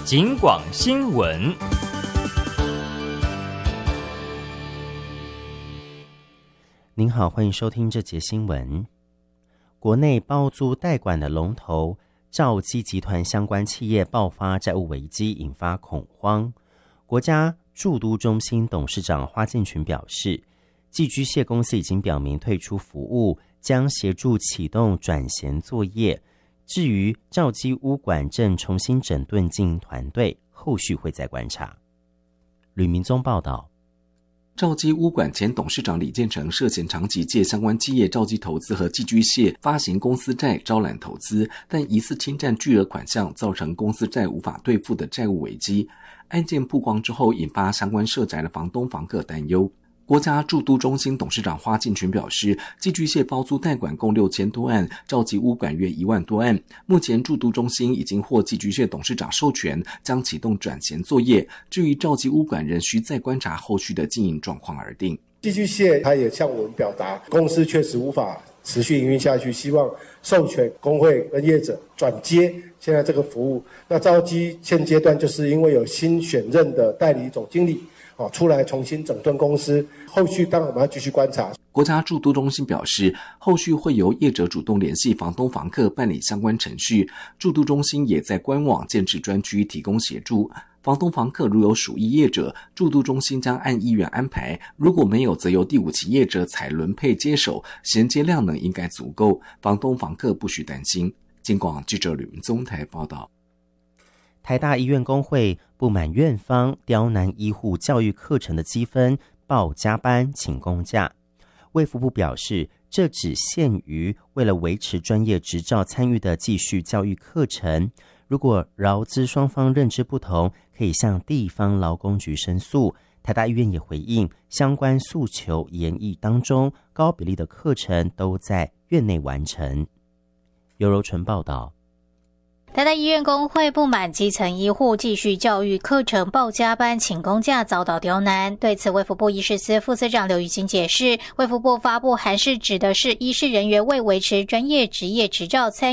警广新闻。 您好，欢迎收听这节新闻。国内包租代管的龙头兆基集团相关企业爆发债务危机，引发恐慌。国家驻都中心董事长花敬群表示，寄居蟹公司已经表明退出服务，将协助启动转衔作业。至于兆基屋管正重新整顿经营团队，后续会再观察。吕明宗报道。 兆基屋管前董事长李建成涉嫌长期借相关企业兆基投资和寄居蟹发行公司债招揽投资，但疑似侵占巨额款项，造成公司债无法兑付的债务危机。案件曝光之后，引发相关社宅的房东房客担忧。国家驻都中心董事长花敬群表示，寄居蟹包租代管共6000多案，兆基屋管约1万多案。目前驻都中心已经获寄居蟹董事长授权，将启动转衔作业。至于兆基屋管，仍需再观察后续的经营状况而定。 寄居蟹他也向我们表达，公司确实无法持续营运下去，希望授权工会跟业者转接现在这个服务。那兆基现阶段就是因为有新选任的代理总经理出来重新整顿公司，后续当然我们要继续观察。 国家驻都中心表示，后续会由业者主动联系房东房客办理相关程序，驻都中心也在官网建置专区提供协助。房东房客如有属意业者，驻都中心将按意愿安排，如果没有则由第5期业者采轮配接手，衔接量能应该足够，房东房客不需担心。警广记者吕明宗台报道。 台大医院工会不满院方刁难医护教育课程的积分，报加班请公假。卫福部表示，这只限于为了维持专业执照参与的继续教育课程，如果劳资双方认知不同，可以向地方劳工局申诉。台大医院也回应相关诉求研议当中，高比例的课程都在院内完成。尤柔纯报道。 台大医院工会不满基层医护继续教育课程报加班请公假遭到刁难，对此卫福部医事司副司长刘玉金解释，卫福部发布函释指的是医事人员为维持专业职业执照参